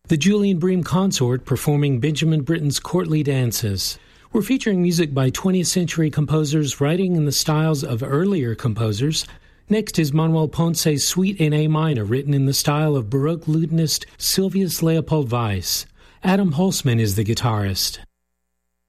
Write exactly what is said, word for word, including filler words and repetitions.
The Julian Bream Consort performing Benjamin Britten's Courtly Dances. We're featuring music by twentieth century composers writing in the styles of earlier composers. Next is Manuel Ponce's Suite in A minor, written in the style of Baroque lutenist Sylvius Leopold Weiss. Adam Holzman is the guitarist.